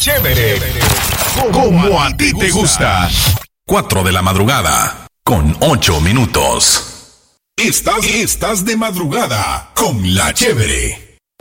Chévere. Como a ti te gusta. 4 de la madrugada, con 8 minutos. Estás de madrugada con La Chévere.